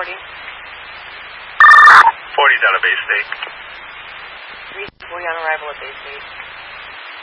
40. 40's out of Bay State. 340 on arrival at Bay State.